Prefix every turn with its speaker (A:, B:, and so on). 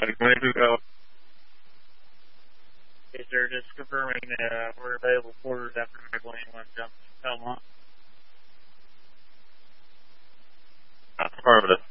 A: Ready to go.
B: Okay, sir, just confirming we're available quarters after medical ambulance jumps. Belmont.
A: Affirmative.